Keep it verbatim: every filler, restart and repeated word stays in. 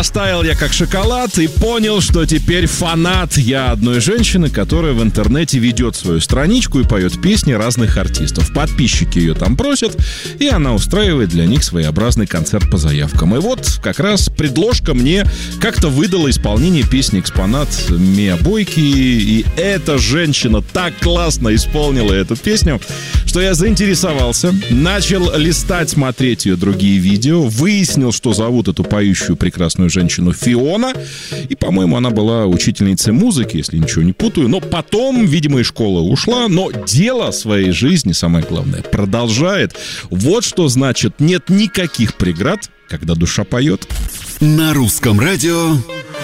Растаял я как шоколад и понял, что теперь фанат я одной женщины, которая в интернете ведет свою страничку и поет песни разных артистов. Подписчики ее там просят, и она устраивает для них своеобразный концерт по заявкам. И вот как раз предложка мне как-то выдала исполнение песни «Экспонат» Миа Бойки, и эта женщина так классно исполнила эту песню, что я заинтересовался, начал листать, смотреть ее другие видео, выяснил, что зовут эту поющую прекрасную женщину Фиона, и, по-моему, она была учительницей музыки, если ничего не путаю, но потом, видимо, из школы ушла, но дело своей жизни, самое главное, продолжает. Вот что значит: нет никаких преград, когда душа поет. На русском радио